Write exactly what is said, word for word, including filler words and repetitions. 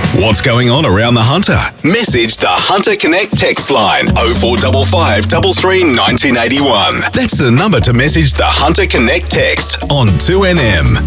What's going on around the Hunter? Message the Hunter Connect text line oh four five five three three one nine eight one. That's the number to message the Hunter Connect text on two N M.